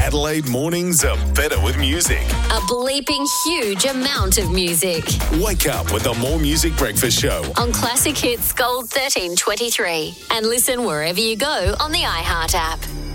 Adelaide mornings are better with music. A bleeping huge amount of music. Wake up with the More Music Breakfast Show On Classic Hits Gold 1323. And listen wherever you go on the iHeart app.